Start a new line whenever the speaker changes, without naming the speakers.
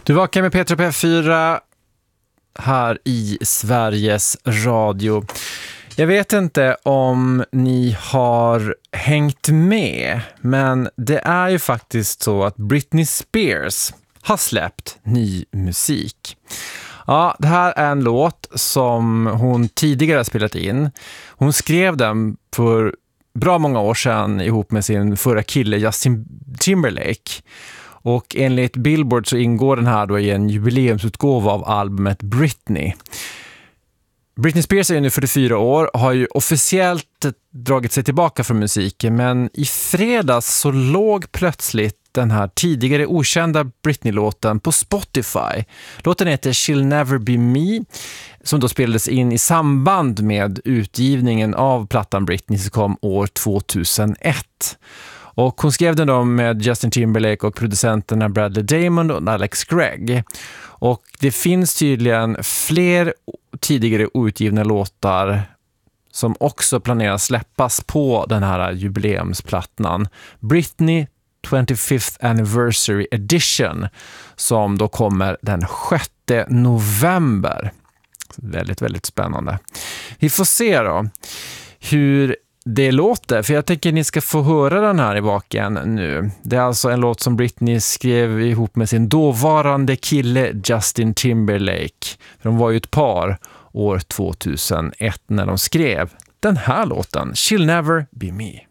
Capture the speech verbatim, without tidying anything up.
Du vakar med Petra P F fyra här i Sveriges Radio. Jag vet inte om ni har hängt med, men det är ju faktiskt så att Britney Spears har släppt ny musik. Ja, det här är en låt som hon tidigare har spelat in. Hon skrev den för bra många år sedan ihop med sin förra kille Justin Timberlake. Och enligt Billboard så ingår den här då i en jubileumsutgåva av albumet Britney. Britney Spears är nu fyrtiofyra år och har ju officiellt dragit sig tillbaka från musiken, men i fredags så låg plötsligt den här tidigare okända Britney-låten på Spotify. Låten heter She'll Never Be Me, som då spelades in i samband med utgivningen av plattan Britney som kom år tvåtusenett. Och hon skrev den då med Justin Timberlake och producenterna Bradley Damon och Alex Gregg. Och det finns tydligen fler tidigare outgivna låtar som också planeras släppas på den här jubileumsplattan. Britney twenty-fifth Anniversary Edition, som då kommer den sjätte november. Väldigt, väldigt spännande. Vi får se då hur det låter, för jag tänker att ni ska få höra den här i vaken nu. Det är alltså en låt som Britney skrev ihop med sin dåvarande kille Justin Timberlake. För de var ju ett par år tvåtusenett när de skrev den här låten, She'll Never Be Me.